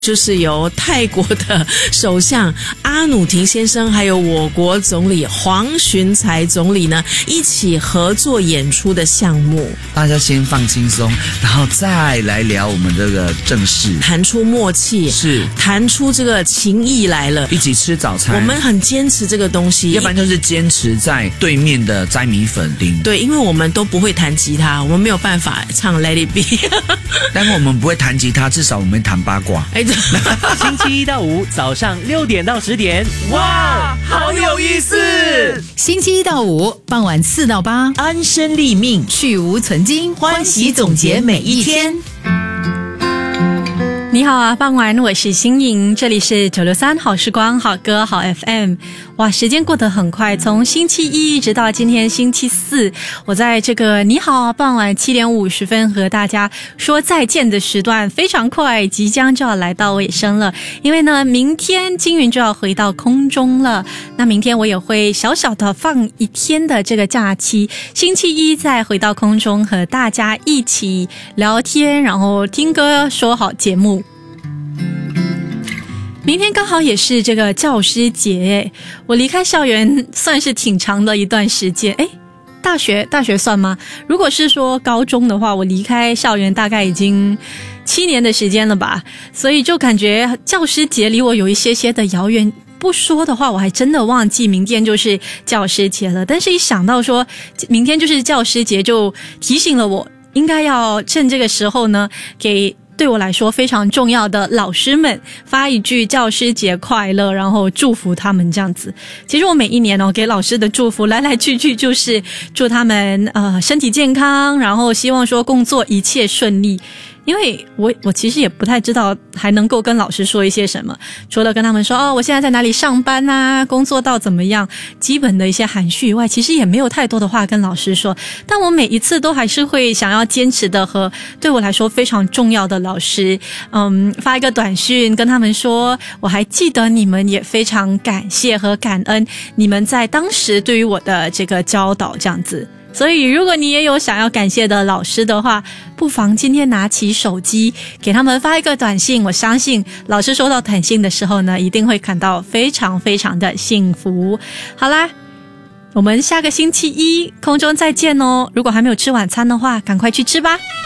就是由泰国的首相阿努廷先生还有我国总理黄循财总理呢一起合作演出的项目。 大家先放轻松，然后再来聊我们这个正事， 谈出默契， 是谈出这个情谊来了， 一起吃早餐。 我们很坚持这个东西， 要不然就是坚持在对面的摘米粉丁。 对，因为我们都不会弹吉他，我们没有办法唱 Let It Be 但是我们不会弹吉他，至少我们会弹八卦。 星期一到五早上6点到10点， 哇，好有意思！ 星期一到五傍晚4到8， 安身立命， 去无存菁， 欢喜总结每一天。 你好啊，傍晚，我是新颖，这里是963好时光好歌好 FM。 哇，时间过得很快，从星期一一直到今天星期四，我在这个你好啊傍晚7点50分和大家说再见的时段非常快，即将就要来到尾声了。因为呢，明天金云就要回到空中了，那明天我也会小小的放一天的这个假期，星期一再回到空中和大家一起聊天，然后听歌说好节目。明天刚好也是这个教师节，我离开校园算是挺长的一段时间。大学算吗？如果是说高中的话，我离开校园大概已经7年的时间了吧，所以就感觉教师节离我有一些的遥远。不说的话，我还真的忘记明天就是教师节了。但是一想到说明天就是教师节，就提醒了我应该要趁这个时候呢，给对我来说非常重要的老师们发一句教师节快乐，然后祝福他们这样子。其实我每一年给老师的祝福来来去去就是祝他们身体健康，然后希望说工作一切顺利。因为我其实也不太知道还能够跟老师说一些什么，除了跟他们说我现在在哪里上班啊，工作到怎么样，基本的一些含蓄以外，其实也没有太多的话跟老师说。但我每一次都还是会想要坚持的和对我来说非常重要的老师发一个短讯跟他们说，我还记得你们，也非常感谢和感恩你们在当时对于我的这个教导这样子。所以如果你也有想要感谢的老师的话，不妨今天拿起手机给他们发一个短信，我相信老师收到短信的时候呢，一定会感到非常非常的幸福。好啦，我们下个星期一空中再见哦。如果还没有吃晚餐的话，赶快去吃吧。